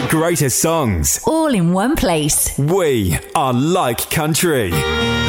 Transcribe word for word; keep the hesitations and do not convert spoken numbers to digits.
greatest songs. All in one place. We are Like Country.